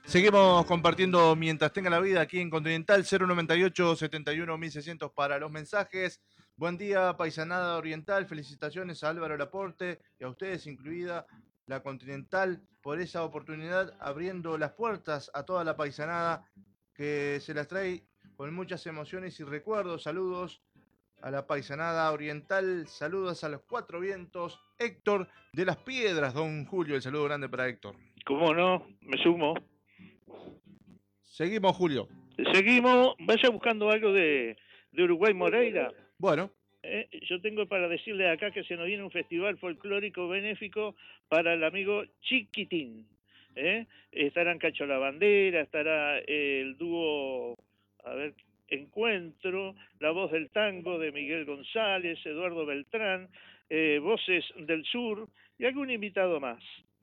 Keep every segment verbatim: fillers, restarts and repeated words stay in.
Seguimos compartiendo mientras tenga la vida aquí en Continental. Cero noventa y ocho, setenta y uno, mil seiscientos para los mensajes. Buen día, paisanada oriental. Felicitaciones a Álvaro Laporte y a ustedes, incluida la Continental, por esa oportunidad, abriendo las puertas a toda la paisanada que se las trae con muchas emociones y recuerdos. Saludos a la paisanada oriental, saludos a los cuatro vientos. Héctor de las Piedras, don Julio, el saludo grande para Héctor. ¿Cómo no? Me sumo. Seguimos, Julio. Seguimos. Vaya buscando algo de, de Uruguay Moreira. Bueno. Eh, yo tengo para decirle acá que se nos viene un festival folclórico benéfico para el amigo Chiquitín. ¿eh? Estarán Cacho la Bandera, estará el dúo, a ver, Encuentro, La Voz del Tango de Miguel González, Eduardo Beltrán, eh, Voces del Sur y algún invitado más.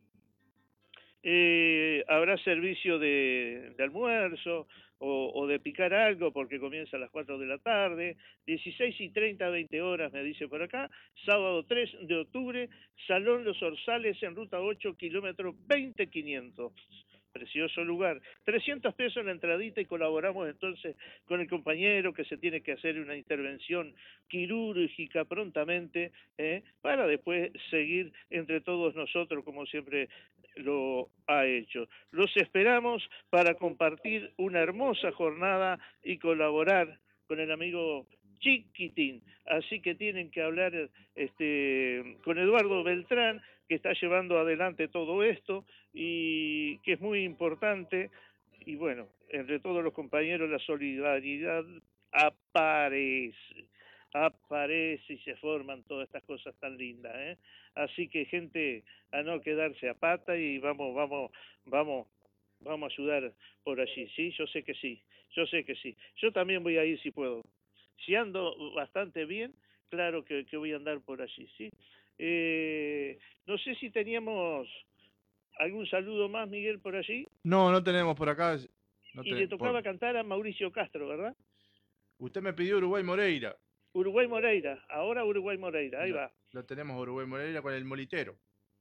Eh, habrá servicio de, de almuerzo o, o de picar algo porque comienza a las cuatro de la tarde, dieciséis y treinta, veinte horas me dice por acá, sábado tres de octubre, Salón Los Orzales en ruta ocho, kilómetro veinte quinientos. Precioso lugar, trescientos pesos la entradita y colaboramos entonces con el compañero que se tiene que hacer una intervención quirúrgica prontamente, ¿eh? para después seguir entre todos nosotros como siempre lo ha hecho. Los esperamos para compartir una hermosa jornada y colaborar con el amigo Chiquitín. Así que tienen que hablar este, con Eduardo Beltrán, que está llevando adelante todo esto y que es muy importante. Y bueno, entre todos los compañeros la solidaridad aparece, aparece y se forman todas estas cosas tan lindas, ¿eh? Así que gente, a no quedarse a pata y vamos, vamos, vamos, vamos a ayudar por allí, ¿sí? Yo sé que sí, yo sé que sí. Yo también voy a ir si puedo. Si ando bastante bien, claro que, que voy a andar por allí, ¿sí? Eh, no sé si teníamos algún saludo más, Miguel, por allí. No, no tenemos por acá. No Y te, le por... tocaba cantar a Mauricio Castro, ¿verdad? Usted me pidió Uruguay Moreira. Uruguay Moreira, ahora Uruguay Moreira, ahí Lo, va. lo tenemos Uruguay Moreira con el molitero.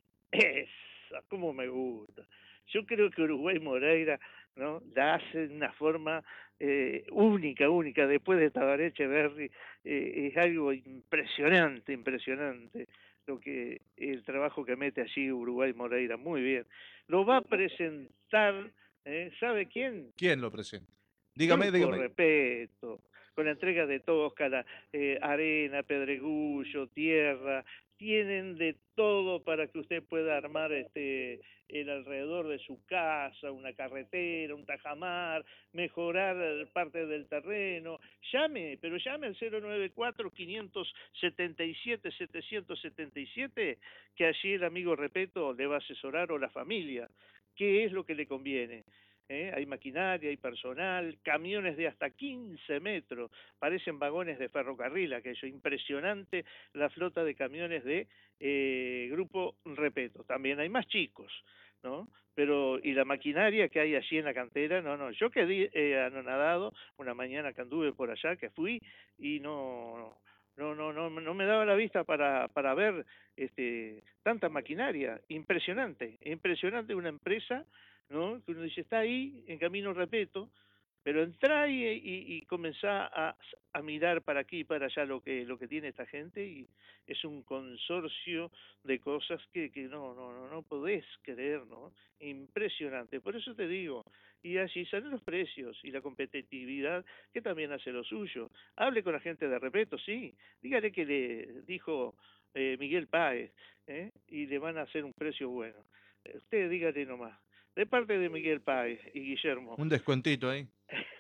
Esa, cómo me gusta. Yo creo que Uruguay Moreira, ¿no? La hace de una forma eh, única, única. Después de Tabaré Echeverri, eh, es algo impresionante, impresionante lo que el trabajo que mete allí Uruguay Moreira. Muy bien. Lo va a presentar, ¿eh? ¿Sabe quién? ¿Quién lo presenta? Dígame, Grupo dígame. Repeto, con la entrega de Toscana, eh, arena, pedregullo, tierra, tienen de todo para que usted pueda armar este el alrededor de su casa, una carretera, un tajamar, mejorar parte del terreno. Llame, pero llame al cero noventa y cuatro, quinientos setenta y siete, setecientos setenta y siete, que allí el amigo Repeto le va a asesorar, o la familia, qué es lo que le conviene. ¿Eh? Hay maquinaria, hay personal, camiones de hasta quince metros, parecen vagones de ferrocarril aquello, impresionante la flota de camiones de eh, Grupo Repeto. También hay más chicos, ¿no? Pero, y la maquinaria que hay allí en la cantera, no, no, yo quedé eh, anonadado una mañana que anduve por allá, que fui, y no, no, no, no, no me daba la vista para, para ver este, tanta maquinaria, impresionante, impresionante una empresa, ¿no? Que uno dice, está ahí, en camino Repeto, pero entrá y, y, y comenzá a, a mirar para aquí y para allá lo que, lo que tiene esta gente, y es un consorcio de cosas que, que no, no, no, no podés creer, ¿no? Impresionante. Por eso te digo, y allí salen los precios y la competitividad que también hace lo suyo. Hable con la gente de Repeto, sí, dígale que le dijo eh, Miguel Páez, ¿eh? Y le van a hacer un precio bueno. Eh, usted dígale nomás. De parte de Miguel Páez y Guillermo. Un descuentito ahí.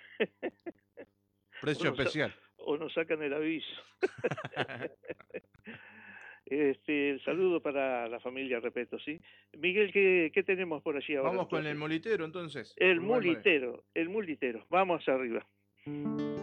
o, Precio nos, especial. o nos sacan el aviso. Este, el saludo para la familia Repeto, ¿sí? Miguel, ¿qué, qué tenemos por allí ahora Vamos con el entonces? molitero entonces. El Uruguay Moreira. mulitero, el mulitero. Vamos arriba.